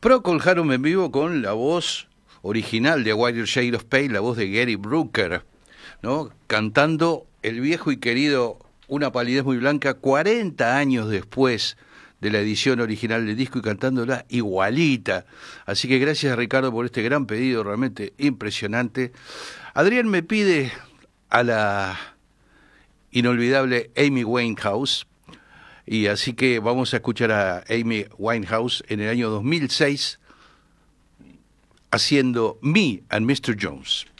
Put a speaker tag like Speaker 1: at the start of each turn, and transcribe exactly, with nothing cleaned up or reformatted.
Speaker 1: Procol Harum en vivo con la voz original de White Shade of Pale, la voz de Gary Brooker, ¿no? Cantando el viejo y querido Una palidez muy blanca, cuarenta años después de la edición original del disco y cantándola igualita. Así que gracias, Ricardo, por este gran pedido, realmente impresionante. Adrián me pide a la inolvidable Amy Winehouse, y así que vamos a escuchar a Amy Winehouse en el año dos mil seis haciendo Me and mister Jones.